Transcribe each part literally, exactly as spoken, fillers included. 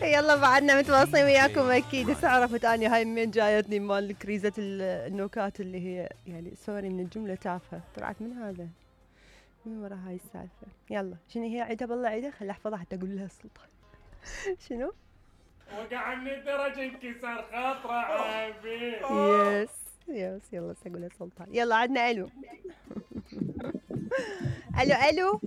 يلا بعدنا متواصلين وياكم اكيد. هسه عرفت اني هاي من جايتني مال كريزة النكات اللي هي يعني سوري من الجملة تافهة، طلعت من هذا من ورا هاي السالفة. يلا شنو هي؟ عيدها بالله عيدها، خلي احفظها حتى اقول لها السلطان. شنو؟ وقع من الدرج انكسر خاطره عبيد. يس يس يلا اقولها سلطان. يلا عدنا الو. الو الو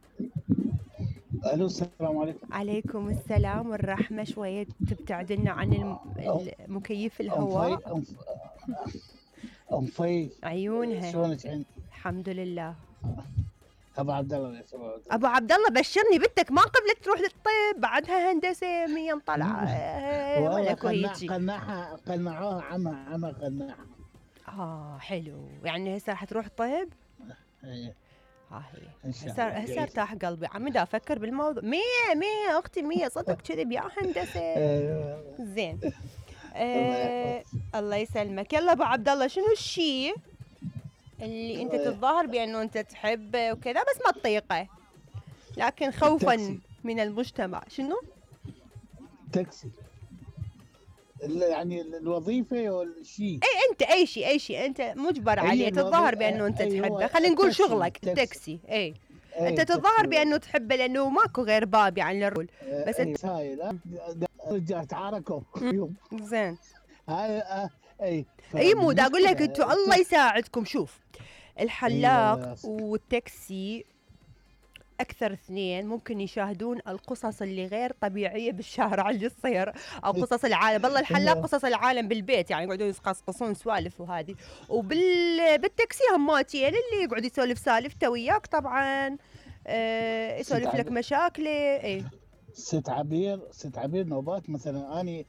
الو السلام عليكم. عليكم السلام والرحمة. شوية تبتعد لنا عن الم... المكيف الهواء. ام في ام في عيونها شلونك انت؟ الحمد لله. ابو عبد الله. ابو عبد الله بشرني بنتك ما قبلت تروح للطب، بعدها هندسه مية طلعه ولا كويتشي. قناعها قنعوها عمى عمى قناعها. اه حلو، يعني هسه راح تروح طب؟ ايه ها هي هسه هسه ارتاح قلبي. عمي دا افكر بالموضوع. مية مية اختي مية صدق كذب يا هندسه. زين آه الله يسلمك. يلا ابو عبد الله شنو الشيء اللي انت تتظاهر بانه انت تحبه وكذا بس ما تطيقه لكن خوفا التاكسي. من المجتمع؟ شنو؟ تاكسي يعني الوظيفه والشيء. اي انت اي شيء اي شيء انت مجبر عليه تتظاهر بانه انت تحبه. خلينا نقول شغلك التاكسي. اي انت تتظاهر بانه تحبه لانه ماكو غير باب يعني للرجل. بس انت هاي لا رجال تعاركوا يوم. زين هاي اي اي مو دا اقول لك انتوا الله يساعدكم. شوف الحلاق أيوة. والتاكسي أكثر اثنين ممكن يشاهدون القصص اللي غير طبيعية بالشارع اللي تصير أو قصص العالم. بالله الحلاق قصص العالم بالبيت يعني يقعدون يقصقصون سوالف وهذه، وبالتاكسي هماتين اللي يقعد يسولف سالفته وياك طبعا آه يسولف لك مشاكله. اي ست عبير ست عبير نوبات مثلا اني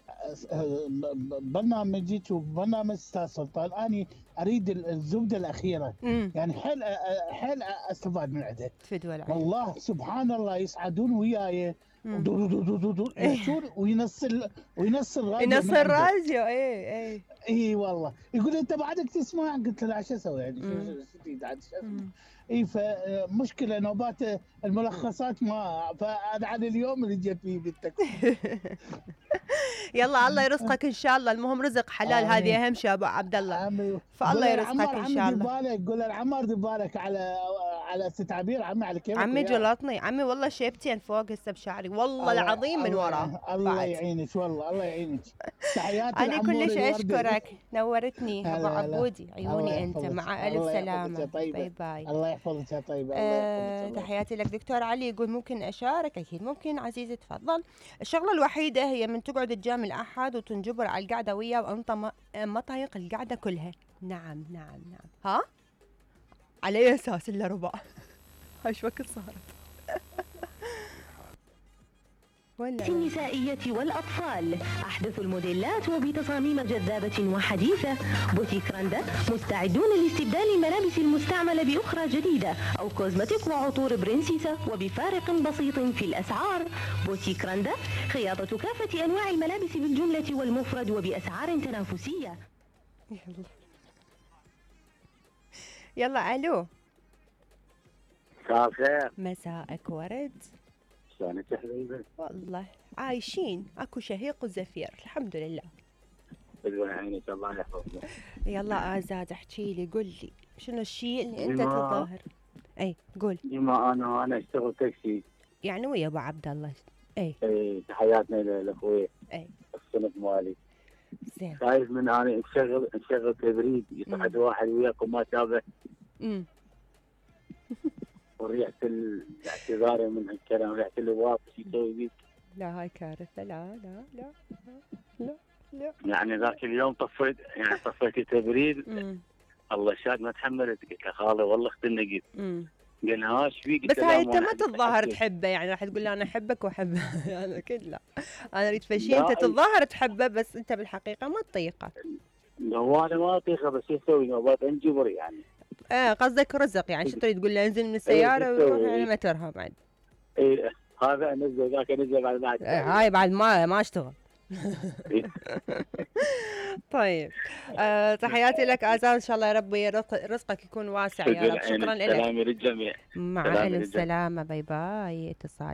برنامجك وبرنامج استاذ سلطان اني اريد الزبده الاخيره. مم. يعني حيل حيل استفاد من عده. تفدوا العين والله سبحان الله يسعدون وياي يحشون وينصل وينصل راديو ينصل راديو. اي اي اي والله يقول انت بعدك تسمع. قلت له شو اسوي يعني شو تريد عاد شو اسوي. اي فمشكله نوبات الملخصات ما فانا عن اليوم اللي جاء فيه بالتاكسي. يلا الله يرزقك ان شاء الله. المهم رزق حلال هذه اهم شيء ابو عبد الله. فالله يرزقك ان شاء الله. بالك قول العمار دي بالك على على ست عبير. عمي على كيفك عمي جلطني عمي والله شيبتين فوق هسه بشعري والله العظيم من وراه. الله يعينك والله الله يعينك. تحياتي انا كلش اشكرك نورتني ابو عبودي. عيوني انت مع الف سلامه. باي باي. الله يحفظك يا طيبه. أه تحياتي لك. دكتور علي يقول ممكن اشارك؟ اكيد ممكن عزيزي تفضل. الشغله الوحيده هي من تقعد تجامل احد وتنجبر على القعده وياه وانت ما طايق القعده كلها. نعم نعم نعم. ها على اي اساس الا ربع؟ هاي شو وقت صارت؟ النسائية والأطفال أحدث الموديلات وبتصاميم جذابة وحديثة. بوتيك رندا مستعدون لاستبدال الملابس المستعملة بأخرى جديدة أو كوزمتيك وعطور برنسيسة وبفارق بسيط في الأسعار. بوتيك رندا خياطة كافة أنواع الملابس بالجملة والمفرد وبأسعار تنافسية. يلا يلا الو. مساء الخير. مساءك ورد. شلونك يا حبيبي؟ والله عايشين اكو شهيق وزفير الحمد لله. بدون عينك الله يحفظك. يلا ازاد احكي لي قل لي شنو الشيء اللي انت تتظاهر؟ اي قول. بما انا انا اشتغل تاكسي يعني ويا ابو عبد الله. اي اي تحياتنا لاخوي اي الصنف مالي. زين خايف من انا نشغل نشغل تبريد يصعد واحد وياكم ما تابع. امم وريحة الاعتذار من هالكلام ريحة الواقف شو يسوي بيك؟ لا هاي كارثة. لا لا لا لا لا يعني ذاك اليوم طفيت يعني طفيت التبريد. الله شاد ما تحملت. قلت له خالي والله اختي النقيب. قال ها ايش فيك؟ بس هاي انت ما تتظاهر تحبه يعني راح تقول له انا احبك واحبه. انا اكيد لا. انا اريد فشي انت تتظاهر تحبه بس انت بالحقيقة ما تطيقه. هو انا ما اطيقه بس شو اسوي؟ نوبات انجبر يعني. اه قصدك رزق يعني. شو تريد تقول له انزل من السيارة وروح يعني ما ترها بعد؟ ايه هذا انزل ذاك انزل بعد بعد. ايه هاي بعد ما ما اشتغل. طيب آه تحياتي لك آزاد. ان شاء الله يا ربي رزقك يكون واسع يا رب. شكرا لك. سلام للجميع. مع الف سلامة. باي باي. اتصال